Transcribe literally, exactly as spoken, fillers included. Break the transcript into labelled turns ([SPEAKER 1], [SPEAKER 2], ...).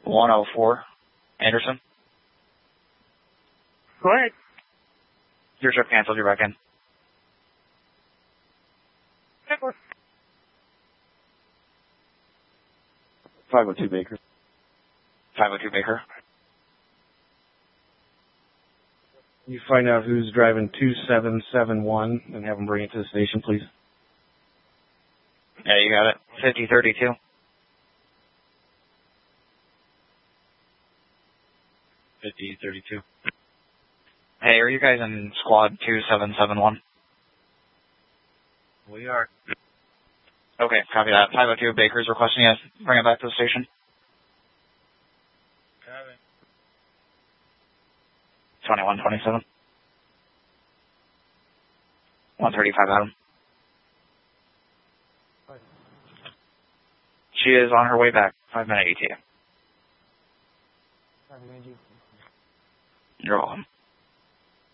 [SPEAKER 1] one oh four, Anderson.
[SPEAKER 2] Go ahead.
[SPEAKER 1] Your trip canceled, you're back in.
[SPEAKER 3] five oh two Baker.
[SPEAKER 1] five oh two Baker.
[SPEAKER 3] You find out who's driving two seven seven one and have them bring it to the station, please.
[SPEAKER 1] Yeah, you got it. fifty thirty-two.
[SPEAKER 3] fifty thirty-two.
[SPEAKER 1] Hey, are you guys in squad two seven seven one?
[SPEAKER 3] We are.
[SPEAKER 1] Okay, copy that. five oh two Baker's requesting you bring it back to the station.
[SPEAKER 3] Copy.
[SPEAKER 1] twenty-one twenty-seven. one thirty-five Adam. She is on her way back. Five minute E T A. You're welcome.